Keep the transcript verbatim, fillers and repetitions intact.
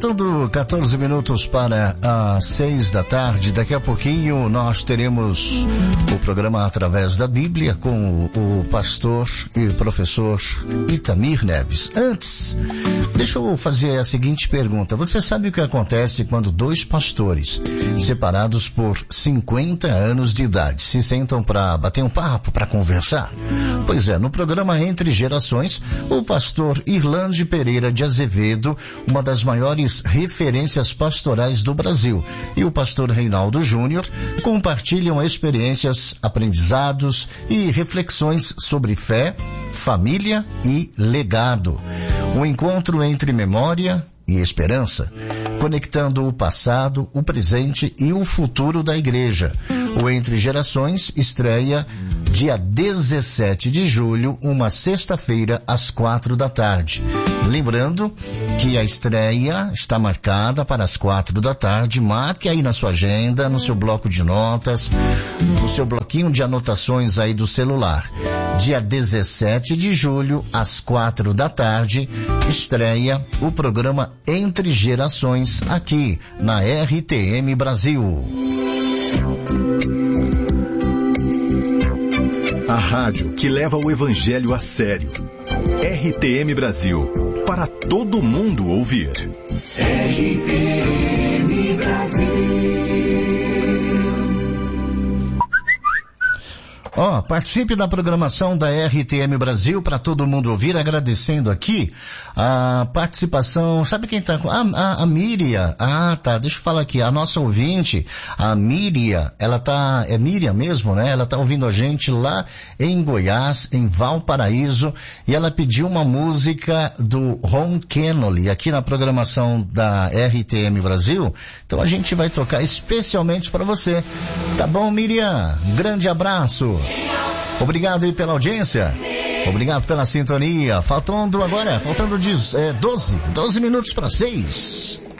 Faltando quatorze minutos para as seis da tarde, daqui a pouquinho nós teremos o programa Através da Bíblia com o pastor e professor Itamir Neves. Antes, deixa eu fazer a seguinte pergunta. Você sabe o que acontece quando dois pastores, separados por cinquenta anos de idade, se sentam para bater um papo, para conversar? Pois é, no programa Entre Gerações, o pastor Irlande Pereira de Azevedo, uma das maiores referências pastorais do Brasil, e o pastor Reinaldo Júnior compartilham experiências, aprendizados e reflexões sobre fé, família e legado. Um encontro entre memória e esperança, conectando o passado, o presente e o futuro da igreja. O Entre Gerações estreia dia dezessete de julho, uma sexta-feira, às quatro da tarde. Lembrando que a estreia está marcada para as quatro da tarde. Marque aí na sua agenda, no seu bloco de notas, no seu bloquinho de anotações aí do celular. Dia dezessete de julho, às quatro da tarde, estreia o programa Entre Gerações, aqui na R T M Brasil. A rádio que leva o evangelho a sério. R T M Brasil, para todo mundo ouvir. R T M Brasil. Ó, oh, participe da programação da R T M Brasil para todo mundo ouvir, agradecendo aqui a participação, sabe quem tá com? A, a, a Miriam. Ah, tá, deixa eu falar aqui, a nossa ouvinte, a Miriam, ela tá, é Miriam mesmo, né? Ela tá ouvindo a gente lá em Goiás, em Valparaíso, e ela pediu uma música do Ron Kenoly aqui na programação da R T M Brasil, então a gente vai tocar especialmente para você. Tá bom, Miriam? Grande abraço. Obrigado aí pela audiência. Obrigado pela sintonia. Faltando agora, faltando de, é, doze, doze minutos para seis.